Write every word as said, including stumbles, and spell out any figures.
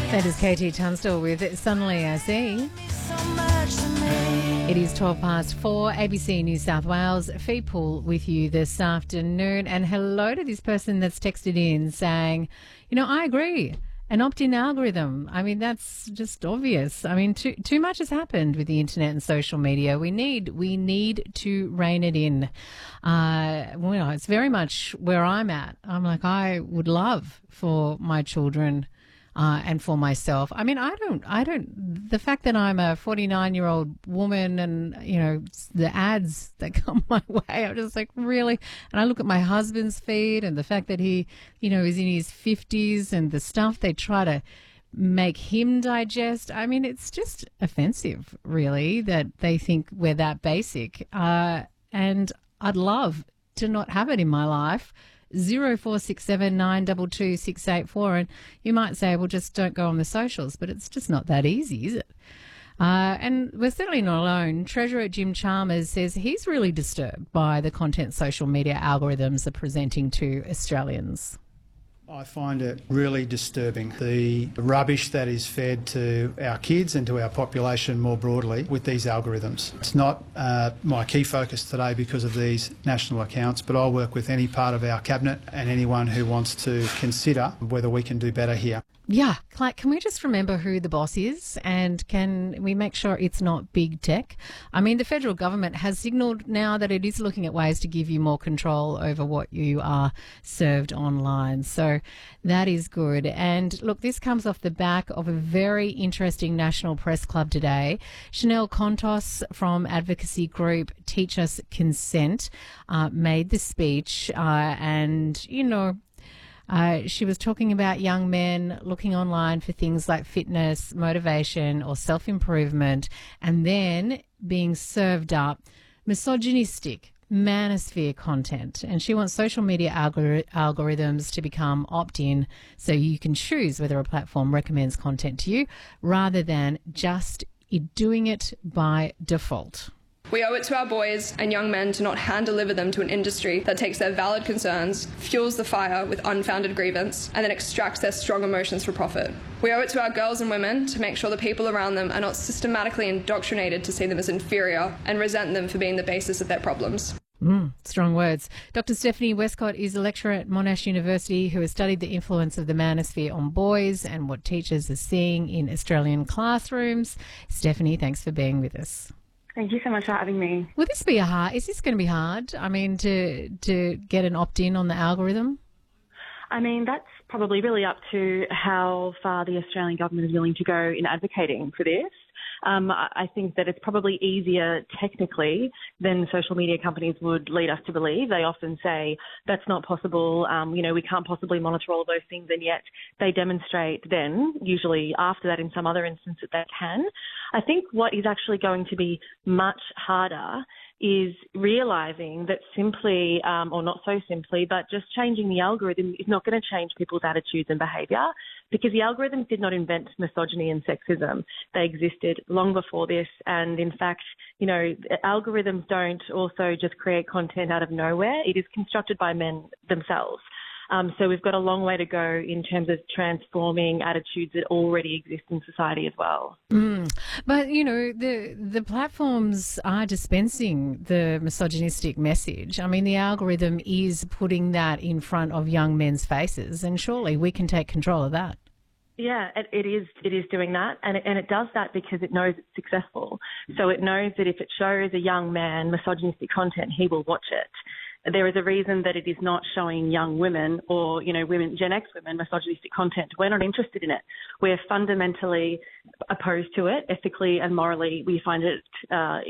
That is K T Tunstall with Suddenly I See. It is twelve past four, A B C New South Wales, Fee Pool with you this afternoon. And hello to this person that's texted in saying, you know, I agree, an opt-in algorithm. I mean, that's just obvious. I mean, too too much has happened with the internet and social media. We need we need to rein it in. Uh, well, it's very much where I'm at. I'm like, I would love for my children Uh, and for myself. I mean, I don't, I don't, the fact that I'm a forty-nine-year-old woman and, you know, the ads that come my way, I'm just like, really? And I look at my husband's feed and the fact that he, you know, is in his fifties and the stuff they try to make him digest. I mean, it's just offensive, really, that they think we're that basic. Uh, and I'd love to not have it in my life. Zero four six seven nine two two six eight four, and you might say, well, just don't go on the socials, but it's just not that easy, is it? Uh, and we're certainly not alone. Treasurer Jim Chalmers says he's really disturbed by the content social media algorithms are presenting to Australians. I find it really disturbing, the rubbish that is fed to our kids and to our population more broadly with these algorithms. It's not uh, my key focus today because of these national accounts, but I'll work with any part of our cabinet and anyone who wants to consider whether we can do better here. Yeah, Clark, can we just remember who the boss is and can we make sure it's not big tech? I mean, the federal government has signalled now that it is looking at ways to give you more control over what you are served online. So that is good. And look, this comes off the back of a very interesting National Press Club today. Chanel Contos from advocacy group Teach Us Consent uh, made the speech uh, and, you know, Uh, she was talking about young men looking online for things like fitness, motivation or self-improvement and then being served up misogynistic, manosphere content. And she wants social media algor- algorithms to become opt-in so you can choose whether a platform recommends content to you rather than just doing it by default. We owe it to our boys and young men to not hand-deliver them to an industry that takes their valid concerns, fuels the fire with unfounded grievance, and then extracts their strong emotions for profit. We owe it to our girls and women to make sure the people around them are not systematically indoctrinated to see them as inferior and resent them for being the basis of their problems. Mm, strong words. Doctor Stephanie Westcott is a lecturer at Monash University who has studied the influence of the manosphere on boys and what teachers are seeing in Australian classrooms. Stephanie, thanks for being with us. Thank you so much for having me. Will this be a hard? Is this going to be hard? I mean, to to get an opt-in on the algorithm? I mean, that's probably really up to how far the Australian government is willing to go in advocating for this. Um, I think that it's probably easier technically than social media companies would lead us to believe. They often say that's not possible. Um, you know, we can't possibly monitor all of those things, and yet they demonstrate then, usually after that in some other instance, that they can. I think what is actually going to be much harder is realising that simply, um, or not so simply, but just changing the algorithm is not going to change people's attitudes and behaviour, because the algorithms did not invent misogyny and sexism. They existed long before this, and in fact, you know, algorithms don't also just create content out of nowhere. It is constructed by men themselves. Um, so we've got a long way to go in terms of transforming attitudes that already exist in society as well. Mm. But, you know, the the platforms are dispensing the misogynistic message. I mean, the algorithm is putting that in front of young men's faces, and surely we can take control of that. Yeah, it, it is. It is doing that, and it, and it does that because it knows it's successful. So it knows that if it shows a young man misogynistic content, he will watch it. There is a reason that it is not showing young women or, you know, women, Gen X women, misogynistic content. We're not interested in it. We're fundamentally opposed to it. Ethically and morally, we find it uh,